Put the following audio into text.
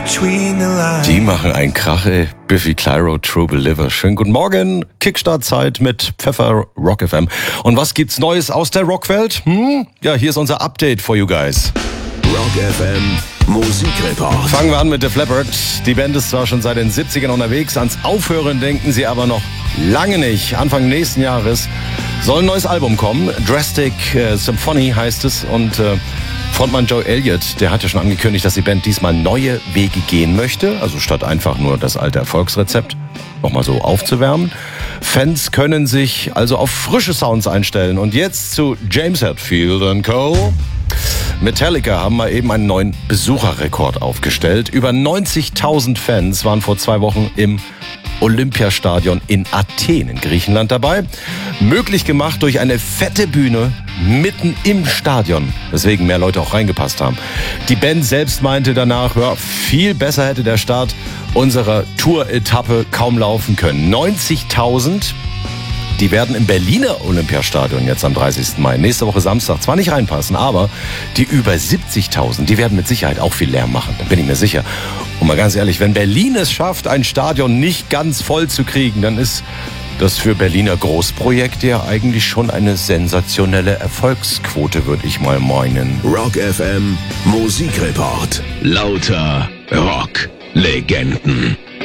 Die machen einen Krach, ey. Biffy Clyro, True Believer. Schönen guten Morgen. Kickstart-Zeit mit Pfeffer Rock FM. Und was gibt's Neues aus der Rockwelt? Ja, hier ist unser Update for you guys. Rock FM Musikreport. Fangen wir an mit Def Leppard. Die Band ist zwar schon seit den 70ern unterwegs, ans Aufhören denken sie aber noch lange nicht. Anfang nächsten Jahres soll ein neues Album kommen. Drastic Symphony heißt es. Und Frontmann Joe Elliott, der hat ja schon angekündigt, dass die Band diesmal neue Wege gehen möchte. Also statt einfach nur das alte Erfolgsrezept nochmal so aufzuwärmen. Fans können sich also auf frische Sounds einstellen. Und jetzt zu James Hetfield & Co. Metallica haben mal eben einen neuen Besucherrekord aufgestellt. Über 90.000 Fans waren vor 2 Wochen im Olympiastadion in Athen in Griechenland dabei. Möglich gemacht durch eine fette Bühne mitten im Stadion, weswegen mehr Leute auch reingepasst haben. Die Band selbst meinte danach, ja, viel besser hätte der Start unserer Tour-Etappe kaum laufen können. 90.000, die werden im Berliner Olympiastadion jetzt am 30. Mai, nächste Woche Samstag, zwar nicht reinpassen, aber die über 70.000, die werden mit Sicherheit auch viel Lärm machen, da bin ich mir sicher. Und mal ganz ehrlich, wenn Berlin es schafft, ein Stadion nicht ganz voll zu kriegen, dann ist das für Berliner Großprojekte ja eigentlich schon eine sensationelle Erfolgsquote, würde ich mal meinen. Rock FM Musikreport. Lauter Rock-Legenden.